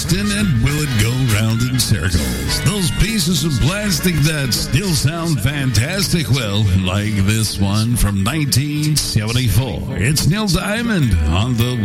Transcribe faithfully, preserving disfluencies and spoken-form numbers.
question, and will it go round in circles? Those pieces of plastic that still sound fantastic, well, like this one from nineteen seventy-four. It's Neil Diamond on the